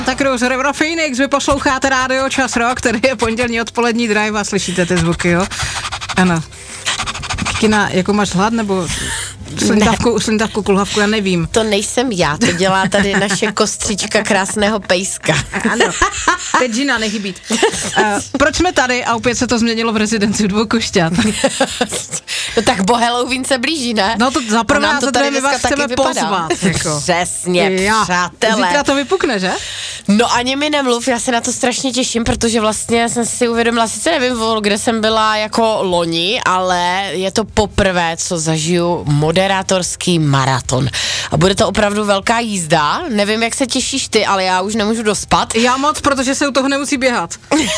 Tak Rose Phoenix, vy posloucháte rádio Čas Rock, který je pondělní odpolední drive a slyšíte ty zvuky, jo? Ano. Kina, jako máš hlad, nebo slintavku, kulhavku, já nevím. To nejsem já, to dělá tady naše kostřička krásného pejska. Ano, teď Gina, nechybít. Proč jsme tady a opět se to změnilo v rezidenci Dvou Košťat? No tak bo Halloween se blíží, ne? No to za prvé a za druhé my vás chceme pozvat. Jako. Přesně, přátelé. Zítra to vypukne, že? No ani mi nemluv, já se na to strašně těším, protože vlastně jsem si uvědomila, sice nevím, kde jsem byla jako loni, ale je to poprvé, co zažiju moderátorský maraton. A bude to opravdu velká jízda. Nevím, jak se těšíš ty, ale já už nemůžu dospat. Já moc, protože se u toho nemusí běhat.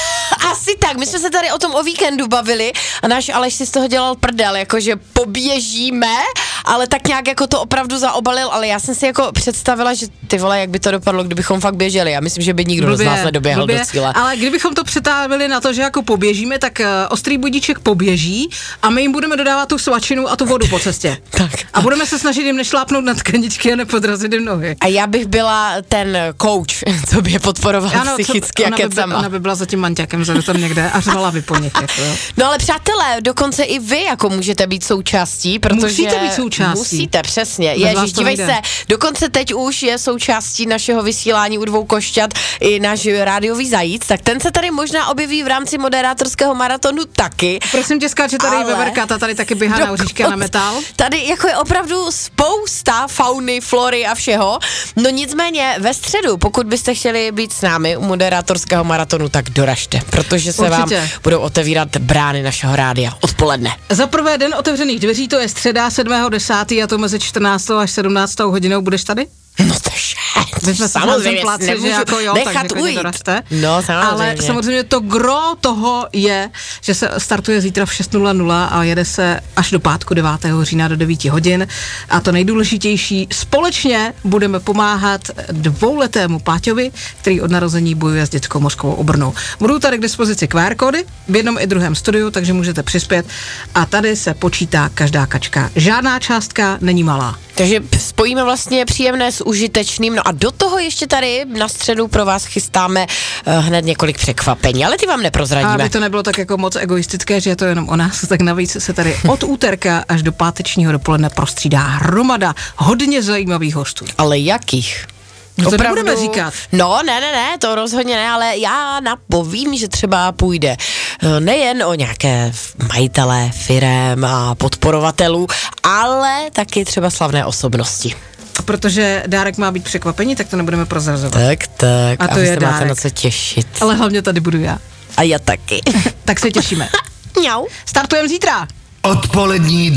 Asi tak, my jsme se tady o víkendu bavili a náš Aleš si z toho dělal prdel, jakože poběžíme, ale tak nějak jako to opravdu zaobalil, ale já jsem si jako představila, že ty vole, jak by to dopadlo, kdybychom fakt běželi. Já myslím, že by nikdo z nás nedoběhl do cíle. Ale kdybychom to přetávili na to, že jako poběžíme, tak ostrý budíček poběží a my jim budeme dodávat tu svačinu a tu vodu po cestě. Tak. A budeme se snažit jim nešlápnout na tkaničky a nepodrazit jim nohy. A já bych byla ten coach, co by je podporoval psychicky a kecama. Ona by byla za tím manťákem vzadu tam někde a řvala by po nich. Jako, jo. No ale přátelé, dokonce i vy jako můžete být součástí, protože... Musíte být součástí. Musíte, přesně. Ježiš, dívej se, dokonce teď už je součástí našeho vysílání u Dvou Košťat i náš rádiový zajíc, tak ten se tady možná objeví v rámci moderátorského maratonu taky. Prosím tě, skáče tady Veverka, ta tady taky běhá na oříšky a na metal. Tady jako je opravdu spousta fauny, flory a všeho. No nicméně ve středu, pokud byste chtěli být s námi u moderátorského maratonu, tak doražte, protože se vám budou otevírat brány našeho rádia odpoledne. Za prvé den otevřených dveří, to je středa 7.10. a to mezi 14. až 17. hodinou. Budeš tady? No to je, samozřejmě pláci, že jako jo, nechat ujít. No, ale samozřejmě to gro toho je, že se startuje zítra v 6:00 a jede se až do pátku 9. října do 9 hodin. A to nejdůležitější, společně budeme pomáhat dvouletému Páťovi, který od narození bojuje s dětskou mozkovou obrnou. Budou tady k dispozici QR kódy v jednom i druhém studiu, takže můžete přispět a tady se počítá každá kačka. Žádná částka není malá. Takže spojíme vlastně příjemné s užitečným, no a do toho ještě tady na středu pro vás chystáme hned několik překvapení, ale ty vám neprozradíme. A aby to nebylo tak jako moc egoistické, že je to jenom o nás, tak navíc se tady od úterka až do pátečního dopoledne prostřídá hromada hodně zajímavých hostů. Ale jakých? No to nebudeme říkat. No, ne, to rozhodně ne, ale já napovím, že třeba půjde nejen o nějaké majitele firem a podporovatelů, ale taky třeba slavné osobnosti. A protože dárek má být překvapení, tak to nebudeme prozrazovat. Tak. A to je dárek. Máte na co těšit. Ale hlavně tady budu já. A já taky. Tak se těšíme. Mňau. Startujeme zítra. Odpolední